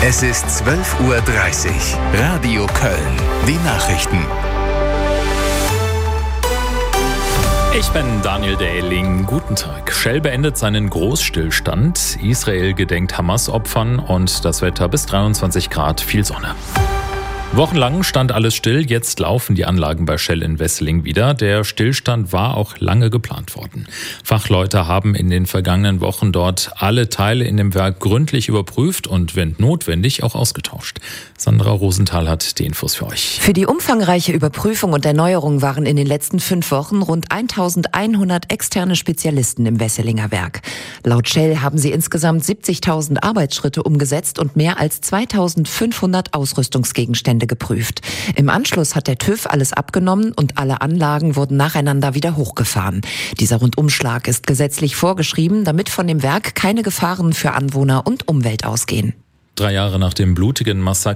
Es ist 12:30 Uhr. Radio Köln. Die Nachrichten. Ich bin Daniel Dehling. Guten Tag. Shell beendet seinen Großstillstand. Israel gedenkt Hamas-Opfern und das Wetter bis 23 Grad, viel Sonne. Wochenlang stand alles still, jetzt laufen die Anlagen bei Shell in Wesseling wieder. Der Stillstand war auch lange geplant worden. Fachleute haben in den vergangenen Wochen dort alle Teile in dem Werk gründlich überprüft und, wenn notwendig, auch ausgetauscht. Sandra Rosenthal hat die Infos für euch. Für die umfangreiche Überprüfung und Erneuerung waren in den letzten 5 Wochen rund 1100 externe Spezialisten im Wesselinger Werk. Laut Shell haben sie insgesamt 70.000 Arbeitsschritte umgesetzt und mehr als 2.500 Ausrüstungsgegenstände geprüft. Im Anschluss hat der TÜV alles abgenommen und alle Anlagen wurden nacheinander wieder hochgefahren. Dieser Rundumschlag ist gesetzlich vorgeschrieben, damit von dem Werk keine Gefahren für Anwohner und Umwelt ausgehen. 3 Jahre nach dem blutigen Massaker